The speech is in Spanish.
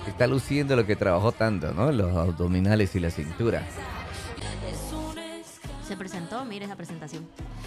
está luciendo lo que trabajó tanto, ¿no? Los abdominales y la cintura. Se presentó, mire esa presentación.